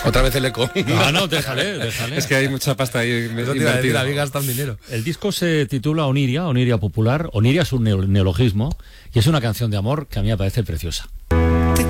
Otra vez el eco. No, déjale. Es que hay mucha pasta ahí invertida. Había gastado dinero. El disco se titula Oniria Popular. Oniria es un neologismo y es una canción de amor que a mí me parece preciosa.